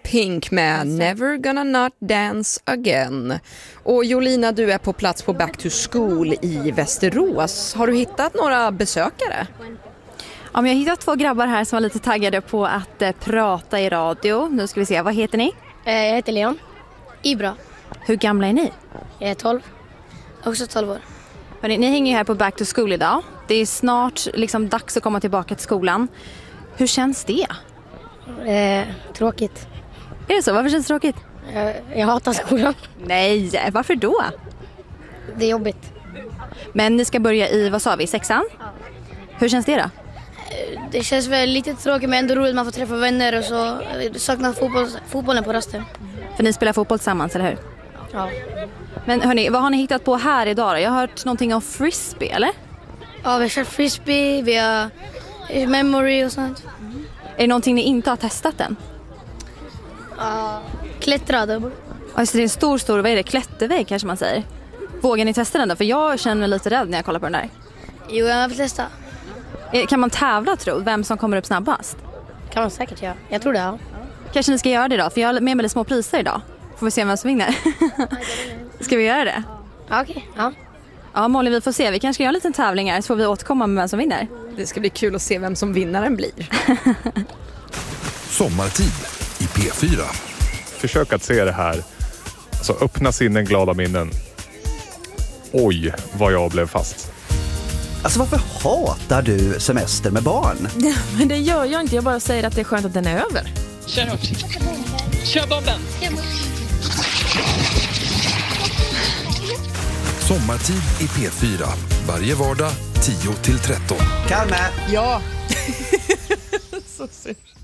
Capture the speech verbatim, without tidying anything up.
Pink med Never Gonna Not Dance Again. Och Jolina, du är på plats på Back to School i Västerås. Har du hittat några besökare? Ja, men jag har hittat två grabbar här som var lite taggade på att eh, prata i radio. Nu ska vi se, vad heter ni? Jag heter Leon. Ibra. Hur gamla är ni? Jag är tolv. Också tolv år. Hörrni, ni hänger ju här på Back to School idag. Det är snart liksom dags att komma tillbaka till skolan. Hur känns det? Eh, tråkigt. Är det så? Varför känns det tråkigt? Jag, jag hatar skolan. Nej, varför då? Det är jobbigt. Men ni ska börja i, vad sa vi, sexan? Ja. Hur känns det då? Det känns väl lite tråkigt men ändå roligt. Man får träffa vänner och så saknar fotboll, fotbollen på rasten. För ni spelar fotboll tillsammans, eller hur? Ja. Men hörni, vad har ni hittat på här idag då? Jag har hört någonting om frisbee, eller? Ja, vi har kört frisbee, vi har memory och sånt. Är det någonting ni inte har testat än? Ja, klättrade. Alltså det är en stor, stor, vad är det? Klättervägg kanske man säger. Vågar ni testa den då? För jag känner mig lite rädd när jag kollar på den där. Jo, jag vill testa. Kan man tävla, tro? Vem som kommer upp snabbast? Kan man säkert göra. Jag tror det, ja. Kanske ni ska göra det då, för jag har med mig lite små priser idag. Får vi se vem som vinner. Ska vi göra det? Ja, okej. Okay. Ja. Ja, Molly, vi får se. Vi kanske ska göra en liten tävling här så får vi återkomma med vem som vinner. Det ska bli kul att se vem som vinnaren blir. Sommartid i P fyra. Försök att se det här. Alltså öppna sinnen, glada minnen. Oj, vad jag blev fast. Alltså varför hatar du semester med barn? Ja, men det gör jag inte. Jag bara säger att det är skönt att den är över. Kör hårt. Kör bomben. Sommartid i P fyra. Varje vardag tio till tretton. Kalme! Ja. Så synd.